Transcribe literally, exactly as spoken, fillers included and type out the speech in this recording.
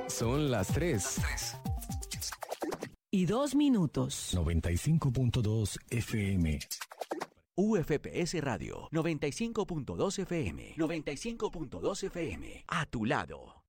Son las tres. Y dos minutos. noventa y cinco punto dos F M. U F P S Radio noventa y cinco punto dos F M. noventa y cinco punto dos F M. A tu lado.